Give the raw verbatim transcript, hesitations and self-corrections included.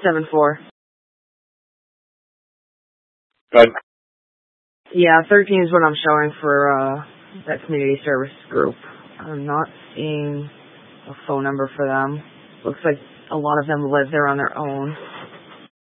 seven four. Good. Yeah, thirteen is what I'm showing for uh, that community service group. I'm not seeing a phone number for them. Looks like a lot of them live there on their own.